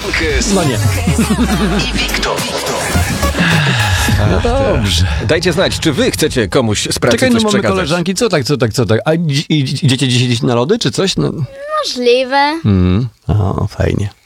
Śniadankę No nie. i Wiktor. No dobrze. Dajcie znać, czy wy chcecie komuś z pracy Czekaj, no coś mamy przekazać. koleżanki, co tak? A idziecie dzisiaj na lody, czy coś? No. Możliwe. O, fajnie.